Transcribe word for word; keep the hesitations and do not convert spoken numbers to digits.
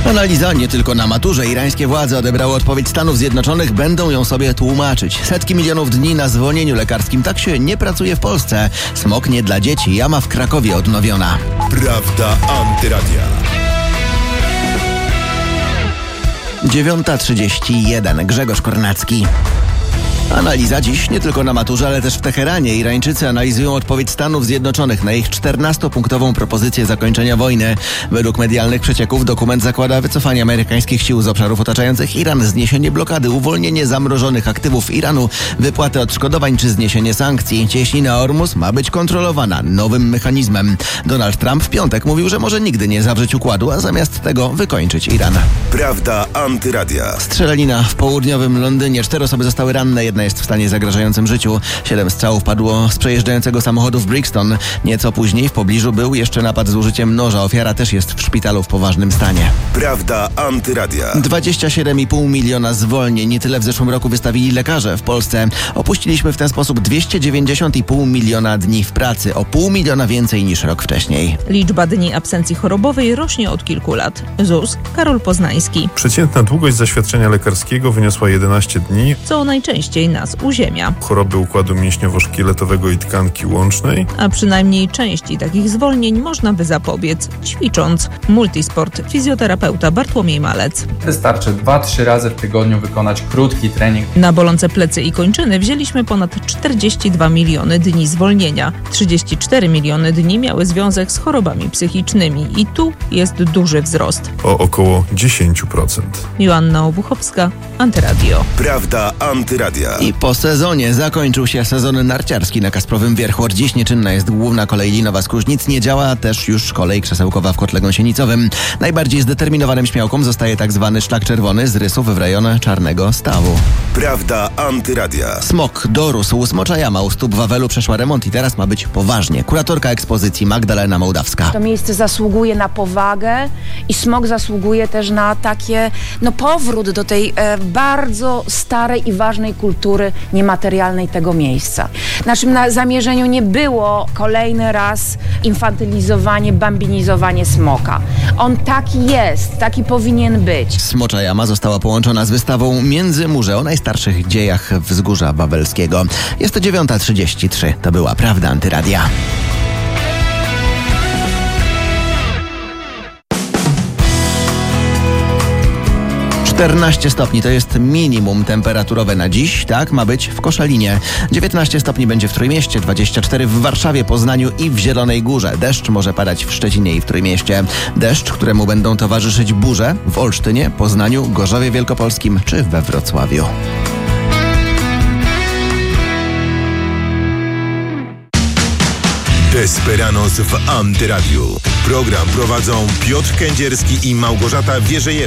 Analiza nie tylko na maturze. Irańskie władze odebrały odpowiedź Stanów Zjednoczonych. Będą ją sobie tłumaczyć. Setki milionów dni na zwolnieniu lekarskim. Tak się nie pracuje w Polsce. Smog nie dla dzieci. Jama w Krakowie odnowiona. Prawda Antyradia. dziewiąta trzydzieści jeden. Grzegorz Kornacki. Analiza dziś nie tylko na maturze, ale też w Teheranie. Irańczycy analizują odpowiedź Stanów Zjednoczonych na ich czternastopunktową propozycję zakończenia wojny. Według medialnych przecieków dokument zakłada wycofanie amerykańskich sił z obszarów otaczających Iran, zniesienie blokady, uwolnienie zamrożonych aktywów Iranu, wypłatę odszkodowań czy zniesienie sankcji. Cieśnina Ormus ma być kontrolowana nowym mechanizmem. Donald Trump w piątek mówił, że może nigdy nie zawrzeć układu, a zamiast tego wykończyć Iran. Prawda Antyradia. Strzelanina w południowym Londynie. Cztery osoby zostały ranne, jedna jest w stanie zagrażającym życiu. Siedem strzałów padło z przejeżdżającego samochodu w Brixton. Nieco później w pobliżu był jeszcze napad z użyciem noża. Ofiara też jest w szpitalu w poważnym stanie. Prawda Antyradia. dwadzieścia siedem i pół miliona zwolnień. Tyle w zeszłym roku wystawili lekarze w Polsce. Opuściliśmy w ten sposób dwieście dziewięćdziesiąt i pół miliona dni w pracy. O pół miliona więcej niż rok wcześniej. Liczba dni absencji chorobowej rośnie od kilku lat. Z U S, Karol Poznański. Przeciętna długość zaświadczenia lekarskiego wyniosła jedenaście dni. Co najczęściej nas uziemia. Choroby układu mięśniowo-szkieletowego i tkanki łącznej. A przynajmniej części takich zwolnień można by zapobiec ćwicząc. Multisport, fizjoterapeuta Bartłomiej Malec. Wystarczy dwa trzy razy w tygodniu wykonać krótki trening. Na bolące plecy i kończyny wzięliśmy ponad czterdzieści dwa miliony dni zwolnienia. trzydzieści cztery miliony dni miały związek z chorobami psychicznymi i tu jest duży wzrost. O około dziesięć procent. Joanna Obuchowska, Antyradio. Prawda Antyradia. I po sezonie zakończył się sezon narciarski na Kasprowym Wierchu. Od dziś nieczynna jest główna kolej linowa z Kuźnic. Nie działa też już kolej krzesełkowa w Kotle Gąsienicowym. Najbardziej zdeterminowanym śmiałkom zostaje tak zwany szlak czerwony z Rysów w rejon Czarnego Stawu. Prawda Antyradia. Smok dorósł. Smocza Jama u stóp Wawelu przeszła remont i teraz ma być poważnie. Kuratorka ekspozycji Magdalena Mołdawska. To miejsce zasługuje na powagę i smog zasługuje też na takie, no powrót do tej e, bardzo starej i ważnej kultury niematerialnej tego miejsca. W naszym na zamierzeniu nie było kolejny raz infantylizowanie, bambinizowanie smoka. On taki jest, taki powinien być. Smocza Jama została połączona z wystawą Międzymurze o najstarszych dziejach Wzgórza Wawelskiego. Jest to dziewiąta trzydzieści trzy. To była Prawda Antyradia. czternaście stopni to jest minimum temperaturowe na dziś. Tak ma być w Koszalinie. dziewiętnaście stopni będzie w Trójmieście, dwadzieścia cztery w Warszawie, Poznaniu i w Zielonej Górze. Deszcz może padać w Szczecinie i w Trójmieście. Deszcz, któremu będą towarzyszyć burze w Olsztynie, Poznaniu, Gorzowie Wielkopolskim czy we Wrocławiu. Desperanos w Antyradiu. Program prowadzą Piotr Kędzierski i Małgorzata Wierzejewska.